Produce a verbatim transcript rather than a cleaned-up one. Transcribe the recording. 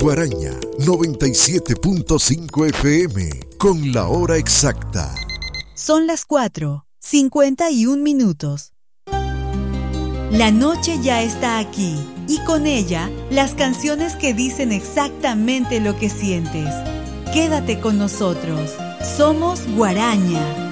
Guaraña noventa y siete punto cinco F M con la hora exacta. Son las cuatro, cincuenta y un minutos. La noche ya está aquí y con ella las canciones que dicen exactamente lo que sientes. Quédate con nosotros. Somos Guaraña.